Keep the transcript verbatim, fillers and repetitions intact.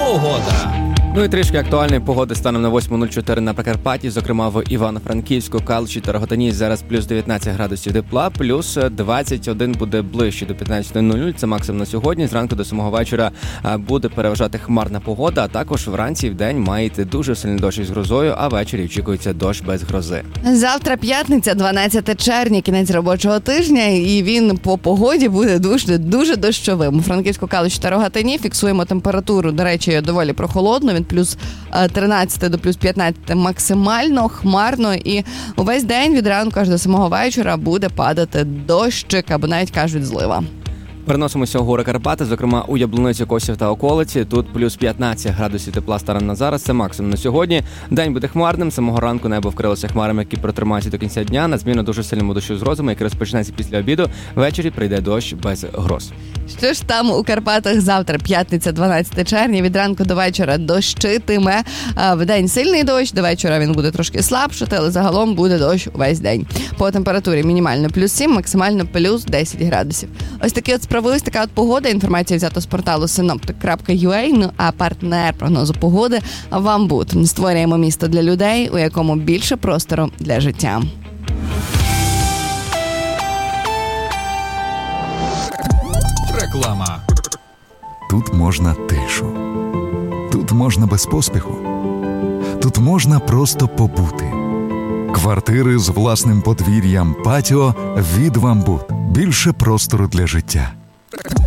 погода. Ну і трішки актуальної погоди станом на восьма нуль чотири на Прикарпатті, зокрема в Івано-Франківську, Калуші та Рогатині зараз плюс дев'ятнадцять градусів тепла, плюс двадцять один буде ближче до п'ятнадцять нуль нуль, це максимум на сьогодні. Зранку до самого вечора буде переважати хмарна погода, а також вранці і вдень маєте дуже сильний дощ із грозою, а ввечері очікується дощ без грози. Завтра п'ятниця, дванадцяте червня, кінець робочого тижня, і він по погоді буде дуже, дуже дощовим. У Франківську, Калуші та Рогатині фіксуємо температуру, до речі, доволі прохолодно, від плюс тринадцять до плюс п'ятнадцять максимально, хмарно, і увесь день від ранку аж до самого вечора буде падати дощик, або навіть кажуть злива. Переносимося в гори Карпати, зокрема у Яблуниці, Косів та околиці. Тут плюс п'ятнадцять градусів тепла станом на зараз, це максимум на сьогодні. День буде хмарним, самого ранку небо вкрилося хмарами, які протримаються до кінця дня. На зміну дуже сильному дощу з грозами, який розпочнеться після обіду. Ввечері прийде дощ без гроз. Що ж там у Карпатах завтра, п'ятниця, дванадцяте червня, від ранку до вечора дощитиме. В день сильний дощ, до вечора він буде трошки слабшати, але загалом буде дощ увесь день. По температурі мінімально плюс сім, максимально плюс десять градусів. Ось такі от справились, така от погода. Інформація взята з порталу синоптик крапка ю а. Ну а партнер прогнозу погоди «Вамбут». Створюємо місто для людей, у якому більше простору для життя. Реклама. Тут можна тишу. Тут можна без поспіху. Тут можна просто побути. Квартири з власним подвір'ям, патіо від «Вамбут». Більше простору для життя.